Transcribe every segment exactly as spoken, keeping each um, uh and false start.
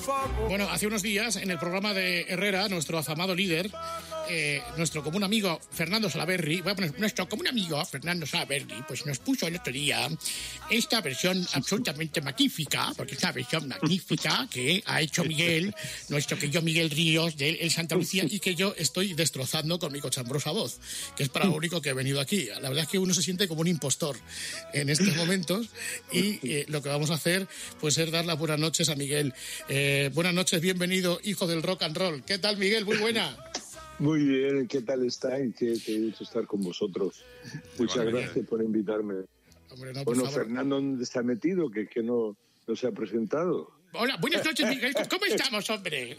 Bueno, hace unos días en el programa de Herrera, nuestro afamado líder, eh, nuestro común amigo Fernando Salaverry, voy a poner nuestro común amigo Fernando Salaverry, pues nos puso el otro día esta versión absolutamente magnífica, porque es una versión magnífica que ha hecho Miguel, nuestro querido Miguel Ríos de El Santa Lucía, y que yo estoy destrozando con mi cochambrosa voz, que es para lo único que he venido aquí. La verdad es que uno se siente como un impostor en estos momentos y eh, lo que vamos a hacer pues es dar las buenas noches a Miguel. Eh, buenas noches, bienvenido, hijo del rock and roll. ¿Qué tal, Miguel? Muy buena. Muy bien, ¿qué tal estáis? Qué, qué gusto estar con vosotros. Muchas vale, gracias bien. por invitarme. Hombre, no, bueno, Fernando, ¿dónde está metido? Que, que no, no se ha presentado. Hola, buenas noches, Miguel. ¿Cómo estamos, hombre?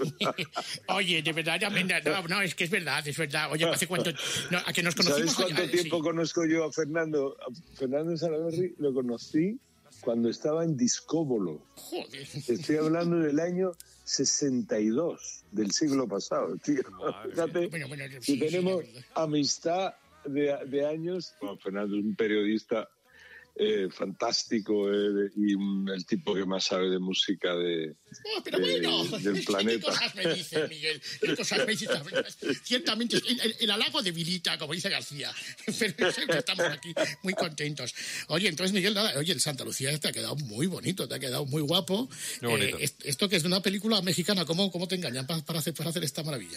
Oye, de verdad, no, no, es que es verdad, es verdad. Oye, ¿hace cuánto? No, a que nos conocimos. ¿Sabes cuánto ya, tiempo sí. conozco yo a Fernando? A Fernando Salaverry lo conocí cuando estaba en Discóbolo. Joder. Estoy hablando del año sesenta y dos del siglo pasado, tío. Fíjate, bueno, bueno, si sí, tenemos sí, amistad de, de años. Bueno, Fernando es un periodista eh, fantástico eh, y un, el tipo que más sabe de música de, oh, pero de, bueno, del planeta. ¿Qué cosas me dice, Miguel? ¿Qué cosas me dice? Ciertamente, el, el, el halago debilita, como dice García. Pero siempre estamos aquí muy contentos. Oye, entonces, Miguel, nada, oye, el Santa Lucía te ha quedado muy bonito, te ha quedado muy guapo. Muy bonito. Eh, esto que es de una película mexicana, ¿cómo, cómo te engañan para, para, hacer, para hacer esta maravilla?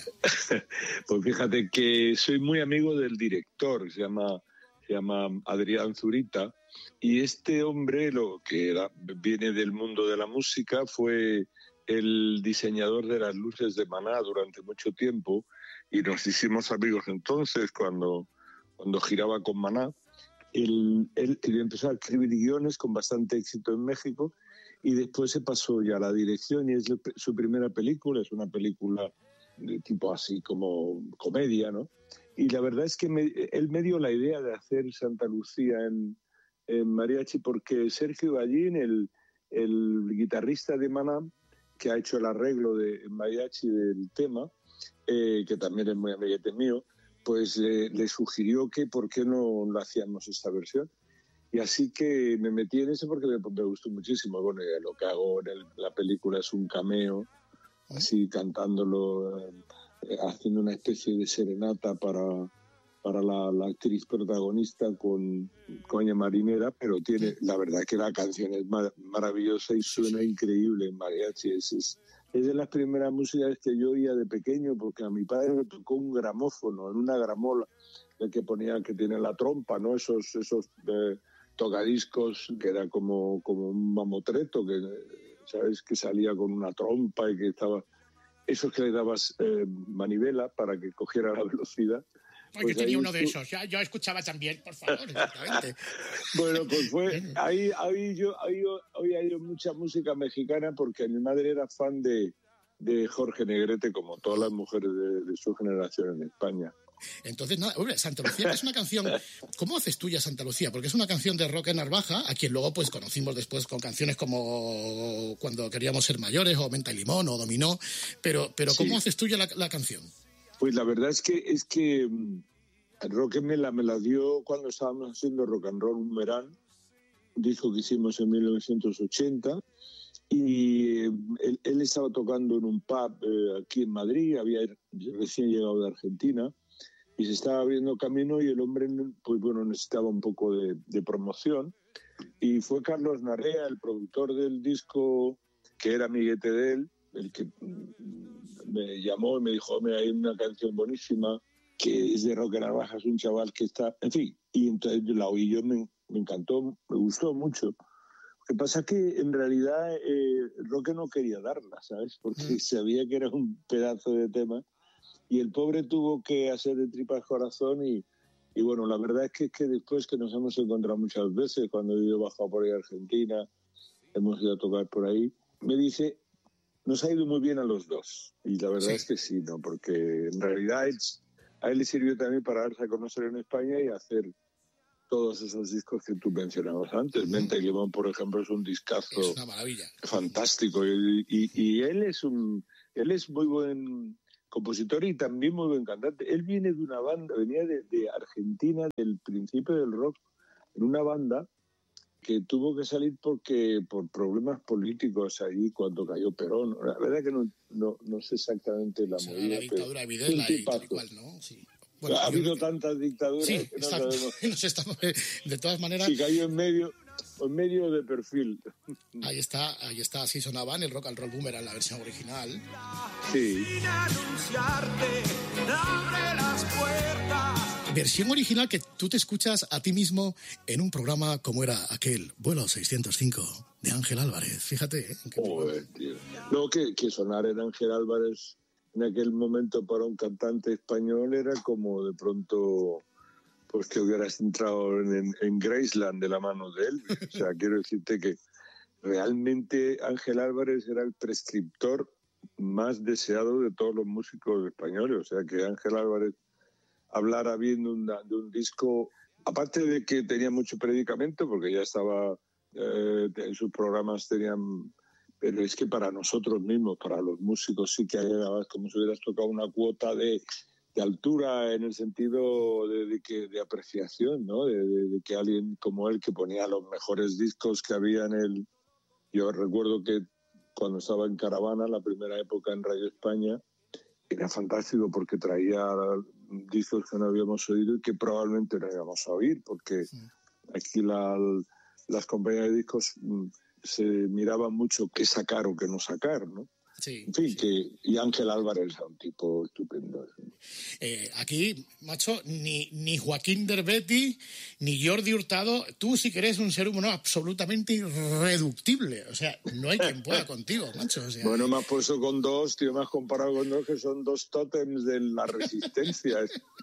Pues fíjate que soy muy amigo del director, se llama, se llama Adrián Zurita. Y este hombre, lo que era, viene del mundo de la música, fue el diseñador de las luces de Maná durante mucho tiempo y nos hicimos amigos entonces cuando, cuando giraba con Maná. Él, él, él empezó a escribir guiones con bastante éxito en México y después se pasó ya a la dirección y es su primera película, es una película de tipo así como comedia, ¿no? Y la verdad es que me, él me dio la idea de hacer Santa Lucía en en mariachi porque Sergio Ballín, el, el guitarrista de Maná, que ha hecho el arreglo de mariachi del tema, eh, que también es muy amiguete mío, pues eh, le sugirió que por qué no lo hacíamos esta versión. Y así que me metí en eso porque me, me gustó muchísimo. Bueno, lo que hago en el, la película es un cameo, así cantándolo, eh, haciendo una especie de serenata para... para la, la actriz protagonista con Coña Marinera, pero tiene, la verdad que la canción es mar, maravillosa y suena increíble en mariachi. Es, es, es de las primeras músicas que yo oía de pequeño, porque a mi padre me tocó un gramófono, en una gramola, el que ponía, que tiene la trompa, ¿no? Esos, esos eh, tocadiscos que era como, como un mamotreto, que, ¿sabes? Que salía con una trompa y que estaba... Esos que le dabas eh, manivela para que cogiera la velocidad. Pues yo tenía uno de esos, ya, yo escuchaba también, por favor, exactamente. Bueno, pues fue, ahí, ahí yo, ahí yo oía yo mucha música mexicana porque mi madre era fan de, de Jorge Negrete, como todas las mujeres de, de su generación en España. Entonces, nada, hombre, Santa Lucía es una canción... ¿Cómo haces tuya Santa Lucía? Porque es una canción de Roque Narvaja, a quien luego pues conocimos después con canciones como Cuando queríamos ser mayores, o Menta y Limón, o Dominó, pero, pero ¿cómo sí. haces tuya la, la canción? Pues la verdad es que es que Roque me la, me la dio cuando estábamos haciendo Rock and Roll un verano, un disco que hicimos en mil novecientos ochenta, y él, él estaba tocando en un pub eh, aquí en Madrid, había recién llegado de Argentina, y se estaba abriendo camino y el hombre, pues bueno, necesitaba un poco de, de promoción, y fue Carlos Narrea, el productor del disco, que era amiguete de él, el que me llamó y me dijo, mira, hay una canción buenísima que es de Roque Narvaja, es un chaval que está... En fin, y entonces la oí yo, me, me encantó, me gustó mucho. Lo que pasa es que en realidad eh, Roque no quería darla, ¿sabes? Porque sabía que era un pedazo de tema y el pobre tuvo que hacer de tripas corazón y, y bueno, la verdad es que, es que después que nos hemos encontrado muchas veces, cuando yo he bajado por ahí a Argentina, hemos ido a tocar por ahí, me dice... Nos ha ido muy bien a los dos. Y la verdad sí. es que sí, ¿no? Porque en realidad es, a él le sirvió también para darse a conocer en España y hacer todos esos discos que tú mencionabas antes. Uh-huh. Menta y Limón, por ejemplo, es un discazo. Es una maravilla. Fantástico. Y, y, y él es un, él es muy buen compositor y también muy buen cantante. Él viene de una banda, venía de, de Argentina, del principio del rock, en una banda que tuvo que salir porque por problemas políticos allí cuando cayó Perón. La verdad que no, no, no sé exactamente la o sea, movida. La dictadura de Videla y tal y cual, ¿no? Sí. Bueno, ha habido tantas dictaduras sí, que no exacto. sabemos. Nos estamos, de todas maneras... Sí, cayó en medio, en medio de perfil. Ahí está, ahí está, así sonaba en el Rock and Roll Boomerang, la versión original. Sí. Versión original que tú te escuchas a ti mismo en un programa como era aquel Vuelo seiscientos cinco de Ángel Álvarez. Fíjate, ¿eh? Joder, tío. No, que, que sonar en Ángel Álvarez en aquel momento para un cantante español era como de pronto pues que hubieras entrado en, en Graceland de la mano de él. O sea, quiero decirte que realmente Ángel Álvarez era el prescriptor más deseado de todos los músicos españoles. O sea, que Ángel Álvarez hablara bien de, una, de un disco, aparte de que tenía mucho predicamento, porque ya estaba, eh, en sus programas tenían... Pero es que para nosotros mismos, para los músicos, sí que hay como si hubieras tocado una cuota de, de altura en el sentido de, de, que, de apreciación, ¿no? De, de, de que alguien como él, que ponía los mejores discos que había en el... Yo recuerdo que cuando estaba en Caravana, la primera época en Radio España, era fantástico porque traía discos que no habíamos oído y que probablemente no íbamos a oír, porque sí. Aquí la, las compañías de discos se miraba mucho qué sacar o qué no sacar, ¿no? Sí, en fin, sí. que y Ángel Álvarez es un tipo estupendo. Eh, aquí, macho, ni, ni Joaquín Derbetti, ni Jordi Hurtado, tú sí que eres un ser humano absolutamente irreductible. O sea, no hay quien pueda contigo, macho. O sea, bueno, me has puesto con dos, tío, me has comparado con dos que son dos tótems de la resistencia.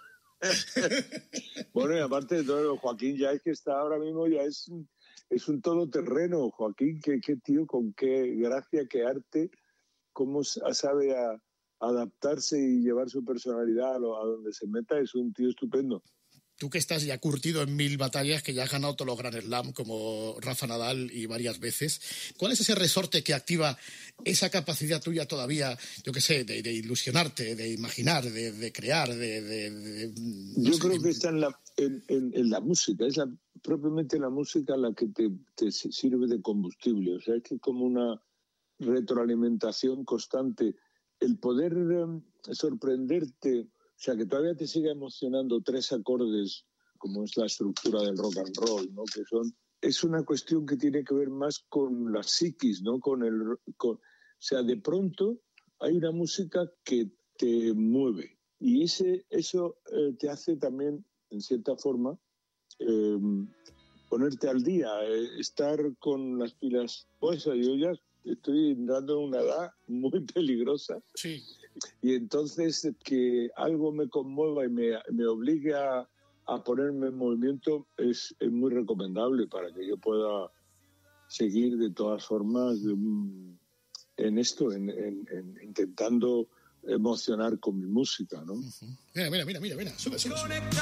Bueno, y aparte de todo, Joaquín ya es que está ahora mismo, ya es, es un todoterreno. Joaquín, qué, qué tío, con qué gracia, qué arte, cómo sabe a, adaptarse y llevar su personalidad a, lo, a donde se meta. Es un tío estupendo. Tú que estás ya curtido en mil batallas, que ya has ganado todos los Grand Slam como Rafa Nadal y varias veces, ¿cuál es ese resorte que activa esa capacidad tuya todavía, yo qué sé, de, de ilusionarte, de imaginar, de, de crear, de... de, de no yo sé, creo de... que está en la, en, en, en la música, es la, propiamente la música la que te, te sirve de combustible. O sea, es que como una retroalimentación constante, el poder um, sorprenderte, o sea, que todavía te siga emocionando tres acordes, como es la estructura del rock and roll, ¿no? Que son, es una cuestión que tiene que ver más con la psiquis, ¿no? Con el, con, o sea, de pronto hay una música que te mueve y ese, eso eh, te hace también, en cierta forma, eh, ponerte al día, eh, estar con las pilas. Pues yo ya estoy entrando en una edad muy peligrosa. Sí. Y entonces que algo me conmueva y me, me obligue a, a ponerme en movimiento es, es muy recomendable para que yo pueda seguir de todas formas en, en esto, en, en, en intentando emocionar con mi música, ¿no? Uh-huh. Mira, mira, mira, mira, mira, sube, sube, sube.